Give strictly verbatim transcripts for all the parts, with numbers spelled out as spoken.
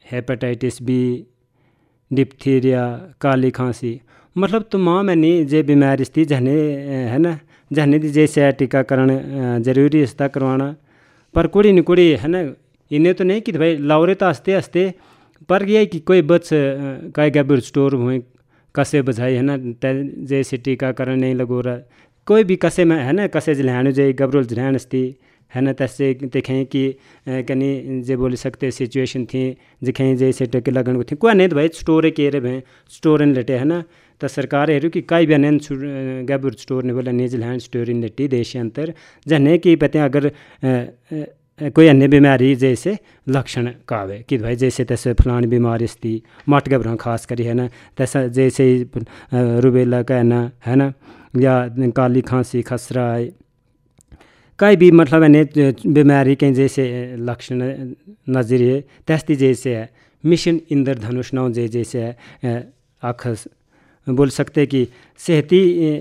Hepatitis B, diphtheria, काली खांसी, मतलब तमाम है नी जे बीमारी थी जहने है ना जहने दी जैसे टीकाकरण जरूरी इसका करवाना। पर कुड़ी न कुड़ी है ना इन्हें तो नहीं कि भाई लावरे तो हंसते हंसते पर यह कि कोई बच का गैबर स्टोर हुए कसे बजाई है ना जैसे टीकाकरण नहीं लगो रहा कोई भी कसे में है ना कसे जलहन जाए गबरुल जलहन थी है ना तैसे देखें कि कहीं जे बोल सकते सिचुएशन थी दिखें जैसे टके लगन थी कोई नहीं तो भाई स्टोर के रे भाई स्टोर इन लेटे है ना तो सरकार हेरू कि कई भी नैन गैबर स्टोर ने बोला नीज लैंड स्टोर इन लेटी देश अंतर जने कि पता अगर कोई अन्य बीमारी जैसे लक्षण कावे कि भाई जैसे तैसे फलानी बीमारी थी मट घबरा खास करी है ना तैसा जैसे रुबेला का है ना है ना या काली खांसी खसरा कई भी मतलब है बीमारी के जैसे लक्षण नजर है तैस्ती जैसे है मिशन इंद्रधनुष नाव जे जैसे है आख बोल सकते कि सेहती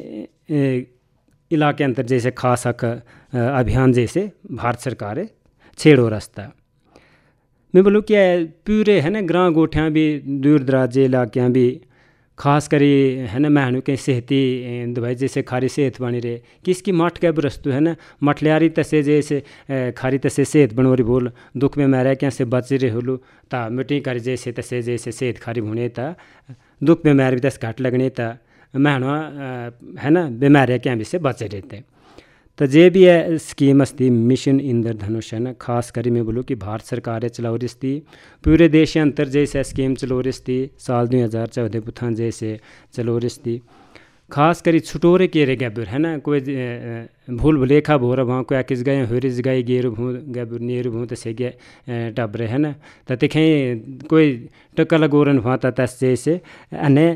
इलाके अंतर जैसे खास अख अभियान जैसे भारत सरकार छेड़ो रास्ता मैं बोलूँ क्या पूरे है ना ग्रां गोठियाँ भी दूर दराज इलाकियाँ भी खास करी है ना महनू के सेहती दवाई जैसे खारी सेहत बनी रहे कि इसकी मठ के बरस्तु है ना मठलियारी तसे जैसे खारी तसे सेहत बनोरी बोल दुख में मैरा क्या से बच रहे होलू ता मिट्टी कर जैसे तसे जैसे सेहत खारी होने ता दुख में मैर भी तस घाट लगने ता महनवा है ना बीमारियाँ क्या भी से बचे रहते तो जे भी है स्कीम अस्ती मिशन इंद्रधनुष है ना खास करी मैं बोलूँ कि भारत सरकार चलाओ रही थी पूरे देश अंतर जैसे स्कीम चलो रही थी साल दो हज़ार चौदह पुथा जैसे चलो रही थी खास करी छुटोरे के रे गैबुर है ना कोई भूल भुलेखा भो रहा वहाँ कोई किस गए होरिज गए गेर भूँ गैबुर नीर भूँ तो से गए टबरे है ना तो देखें कोई टक्का लगोरन वहाँ तस जैसे अने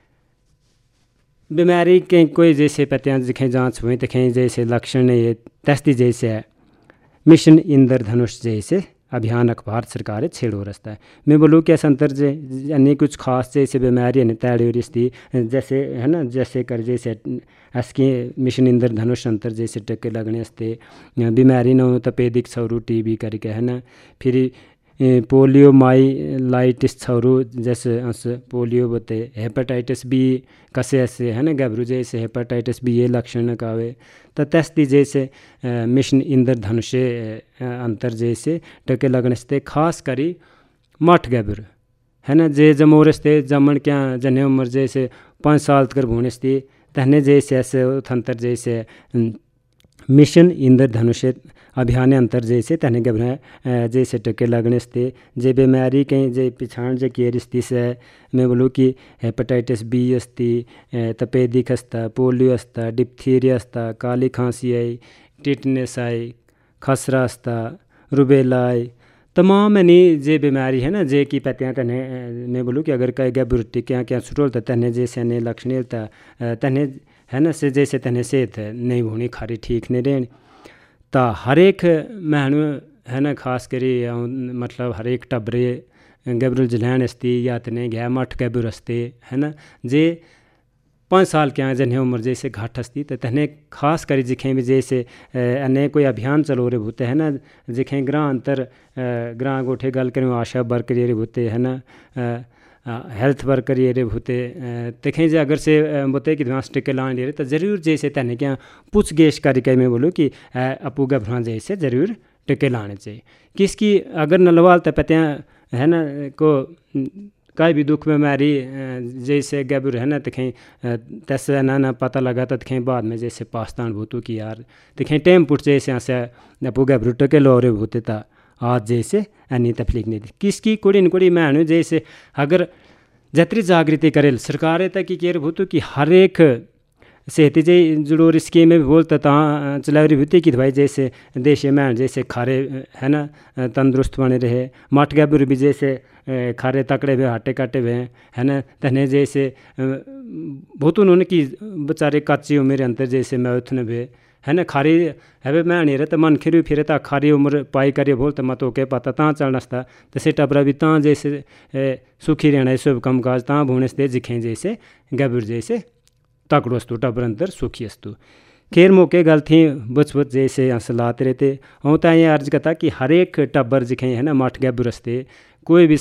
बीमारी के कोई जैसे पत्तियाँ दिखें जांच हुई दिखें जैसे लक्षण ये तस्ती जैसे है मिशन इंद्रधनुष जैसे अभियान भारत सरकार छेड़ो रास्ता है मैं बोलूँ कि संतर जे अन्य कुछ खास जैसे बीमारी है तैड़ी थी जैसे है ना जैसे कर जैसे इसकी मिशन इंद्रधनुष अंतर जैसे टक्के लगने से बीमारी न हो तपेदिक सौरू टी बी करके है ना फिर पोलियो माइलाइटिस छौरू जैसे अस पोलियो बोते हेपेटाइटिस बी कसे ऐसे है ना घबरू जैसे हेपेटाइटिस बी ये लक्षण कावे तो तस्ती जैसे मिशन इंद्रधनुष अंतर जैसे टके लगने से खास करी मठ घबरू है ना जे जमोरस्ते जमन क्या जने उम्र जैसे पाँच साल तक भूने से तहने जैसे ऐसे थंतर जैसे मिशन इंद्रधनुष अभियान अंतर जैसे तहने घबरा जैसे टके लगने से जे बीमारी कहीं जे पिछाण जे केयर स्थिति से मैं बोलूँ कि हेपेटाइटिस बी अस्ती तपेदिक अस्ता पोलियो अस्ता डिप्थीरिया अस्ता काली खांसी आई टिटनेस आई खसरा अस्ता रुबेला आई तमाम नहीं जे बीमारी है ना जे की पत्तियाँ तने मैं बोलूँ कि अगर कई गैबुर टिक्या क्या छुटोल तो तने जैसे ने लक्षण तने है ना से जैसे तने सेहत नहीं होनी खारी ठीक नहीं रहनी तो हर एक महनू है ना खास करी मतलब हर एक टबरे गैबरुल जलहन अस्ती या तने गया मठ गैबुर अस्ते है ना जे पाँच साल के यहाँ जने उम्र जैसे घाट हस्ती तो तहने खास करी जिखें भी जैसे अन्य कोई अभियान चलो रहे भूते है ना जिखें ग्रां अंतर ग्रां गोठे गल करें आशा वर्कर ये भूते है ना हेल्थ वर्कर ये भूते देखें जे अगर से बोते कि दिमाग टिके लाने ले रहे तो ज़रूर जैसे तहने क्या पूछ गेश करके मैं बोलूँ कि अपू घबरा जैसे ज़रूर टिके लाने चाहिए किसकी अगर नलवाल तो पत्तियाँ है ना को कई भी दुख बीमारी जैसे गैबुर है ना तखें तैसे ना ना पता लगा तो तखें बाद में जैसे पास्तान भूतू की यार तखें टेम पुट जैसे यहाँ से अपू गैबरू टके लो रहे भूते था आज जैसे अन्य तफलीक नहीं थी किसकी कुड़ी न कुड़ी मैं जैसे अगर जतरी जागृति करेल सरकार तक की केयर भूतू कि हर एक सेहती जे जरूर स्कीम में भी बोलता ता चलावरी भूती कि भाई जैसे देश में जैसे खारे है ना तंदुरुस्त बने रहे मठ गैबुर भी जैसे खारे तकड़े हुए हाटे काटे हुए है ना तहने जैसे बहुत उन्होंने कि बेचारे कच्ची उम्र अंतर जैसे मैं उतने हुए है ना खारी है मैं नहीं रहे तो मन खिरी फिरे ता खारी उम्र पाई करिए बोल तो मत ओके पता ता चलना था तो से टबरा भी ता जैसे सुखी रहना सब कम काज ता भूने से जिखें जैसे गैबुर जैसे तकड़ो अस्तु टबर अंतर सुखी अस्तु खैर मौके गल थी बच बच जैसे असलाते रहते और तो ये अर्ज करता कि हर एक टब्बर जिखे है ना मठ गैबुर अस्ते कोई भी